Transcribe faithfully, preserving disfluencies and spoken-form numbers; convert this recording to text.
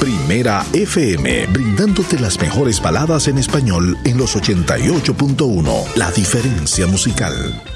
Primera F M, brindándote las mejores baladas en español en los ochenta y ocho punto uno. La diferencia musical.